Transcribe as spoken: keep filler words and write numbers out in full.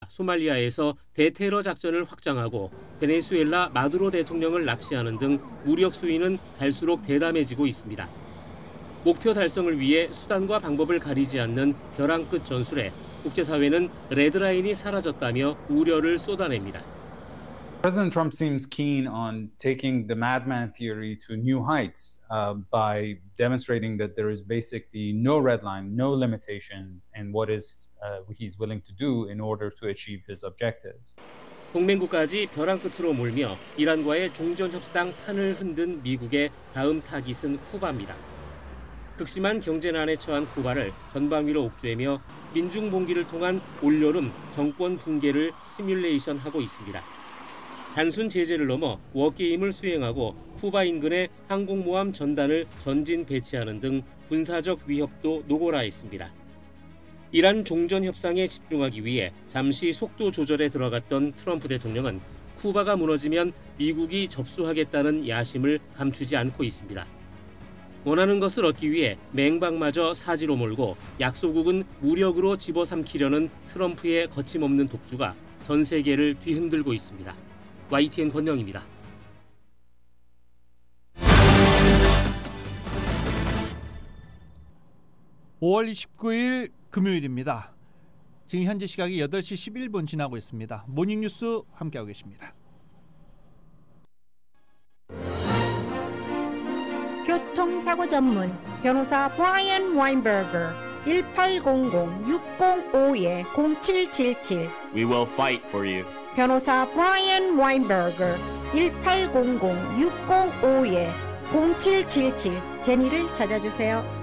소말리아에서 대테러 작전을 확장하고 베네수엘라 마두로 대통령을 납치하는 등 무력 수위는 갈수록 대담해지고 있습니다. 목표 달성을 위해 수단과 방법을 가리지 않는 벼랑 끝 전술에 국제사회는 레드라인이 사라졌다며 우려를 쏟아냅니다. President Trump seems keen on taking the madman theory to new heights uh, by demonstrating that there is basically no red line, no limitation in what is uh, he's willing to do in order to achieve his objectives. 동맹국까지 벼랑 끝으로 몰며 이란과의 종전 협상 판을 흔든 미국의 다음 타깃은 쿠바입니다. 극심한 경제난에 처한 쿠바를 전방위로 옥죄며 민중 봉기를 통한 올여름 정권 붕괴를 시뮬레이션하고 있습니다. 단순 제재를 넘어 워게임을 수행하고 쿠바 인근에 항공모함 전단을 전진 배치하는 등 군사적 위협도 노골화했습니다. 이란 종전 협상에 집중하기 위해 잠시 속도 조절에 들어갔던 트럼프 대통령은 쿠바가 무너지면 미국이 접수하겠다는 야심을 감추지 않고 있습니다. 원하는 것을 얻기 위해 맹방마저 사지로 몰고 약소국은 무력으로 집어삼키려는 트럼프의 거침없는 독주가 전 세계를 뒤흔들고 있습니다. 와이티엔 권영입니다. 오월 이십구일 금요일입니다. 지금 현재 시각이 여덟 시 십일 분 지나고 있습니다. 모닝뉴스 함께하고 계십니다. 교통사고 전문 변호사 브라이언 와인버거 일팔공공 육공오 공칠칠칠 We will fight for you. 변호사 브라이언 와인버거 일팔공공 육공오 공칠칠칠 제니를 찾아주세요.